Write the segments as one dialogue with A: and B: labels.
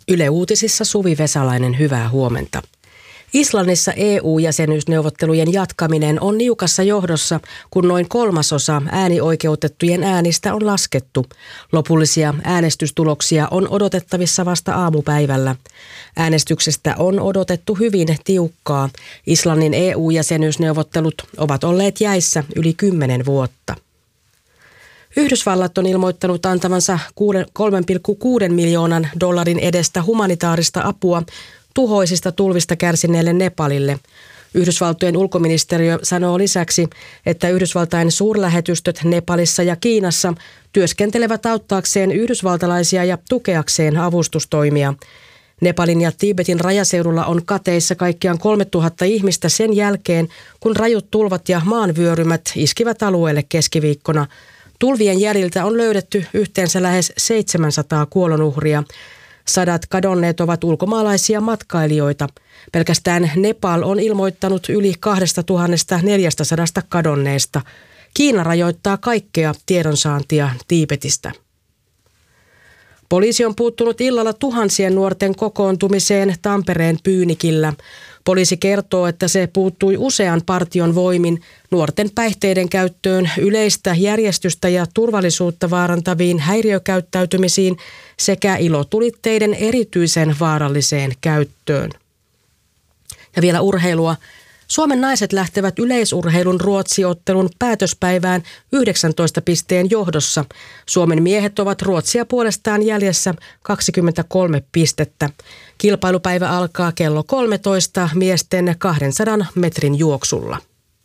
A: Yle Uutisissa Suvi Vesalainen, hyvää huomenta. Islannissa EU-jäsenyysneuvottelujen jatkaminen on niukassa johdossa, kun noin 1/3 äänioikeutettujen äänistä on laskettu. Lopullisia äänestystuloksia on odotettavissa vasta aamupäivällä. Äänestyksestä on odotettu hyvin tiukkaa. Islannin EU-jäsenyysneuvottelut ovat olleet jäissä yli 10 vuotta. Yhdysvallat on ilmoittanut antavansa $3,6 miljoonan edestä humanitaarista apua tuhoisista tulvista kärsineelle Nepalille. Yhdysvaltojen ulkoministeriö sanoo lisäksi, että Yhdysvaltain suurlähetystöt Nepalissa ja Kiinassa työskentelevät auttaakseen yhdysvaltalaisia ja tukeakseen avustustoimia. Nepalin ja Tiibetin rajaseudulla on kateissa kaikkiaan 3000 ihmistä sen jälkeen, kun rajut tulvat ja maanvyörymät iskivät alueelle keskiviikkona. Tulvien jäljiltä on löydetty yhteensä lähes 700 kuolonuhria. 100 kadonneet ovat ulkomaalaisia matkailijoita. Pelkästään Nepal on ilmoittanut yli 2400 kadonneesta. Kiina rajoittaa kaikkea tiedonsaantia Tiibetistä. Poliisi on puuttunut illalla tuhansien nuorten kokoontumiseen Tampereen Pyynikillä. Poliisi kertoo, että se puuttui usean partion voimin nuorten päihteiden käyttöön, yleistä järjestystä ja turvallisuutta vaarantaviin häiriökäyttäytymisiin sekä ilotulitteiden erityisen vaaralliseen käyttöön. Ja vielä urheilua. Suomen naiset lähtevät yleisurheilun Ruotsi-ottelun päätöspäivään 19 pisteen johdossa. Suomen miehet ovat Ruotsia puolestaan jäljessä 23 pistettä. Kilpailupäivä alkaa kello 13 miesten 200 metrin juoksulla.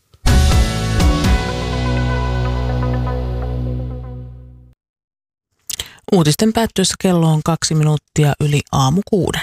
B: Uutisten päättyessä kello on 2 minuuttia yli 6:00.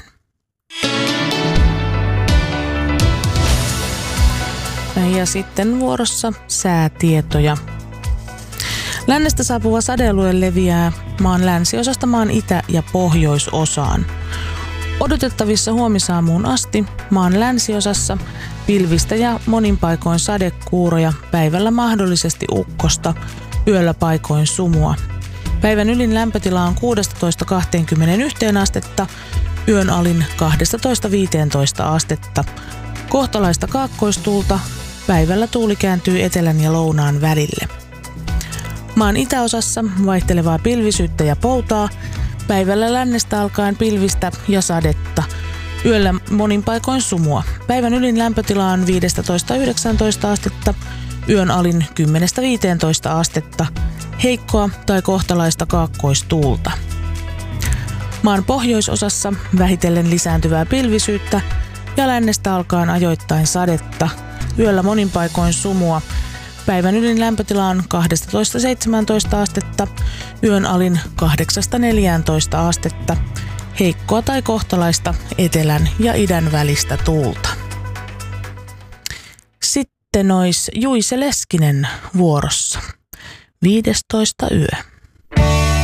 B: Ja sitten vuorossa säätietoja. Lännestä saapuva sadealue leviää maan länsiosasta maan itä- ja pohjoisosaan. Odotettavissa huomisaamuun asti maan länsiosassa pilvistä ja monin paikoin sadekuuroja, päivällä mahdollisesti ukkosta, yöllä paikoin sumua. Päivän ylin lämpötila on 16-21 astetta, yön alin 12-15 astetta. Kohtalaista kaakkoistuulta, päivällä tuuli kääntyy etelän ja lounaan välille. Maan itäosassa vaihtelevaa pilvisyyttä ja poutaa, päivällä lännestä alkaen pilvistä ja sadetta, yöllä monin paikoin sumua. Päivän ylin lämpötila on 15-19 astetta, yön alin 10-15 astetta, heikkoa tai kohtalaista kaakkoistuulta. Maan pohjoisosassa vähitellen lisääntyvää pilvisyyttä ja lännestä alkaen ajoittain sadetta, yöllä monin paikoin sumua. Päivän ylin lämpötila on 12-17 astetta, yön alin 8-14 astetta, heikkoa tai kohtalaista etelän ja idän välistä tuulta. Sitten ois Juise Leskinen vuorossa. 15 yö.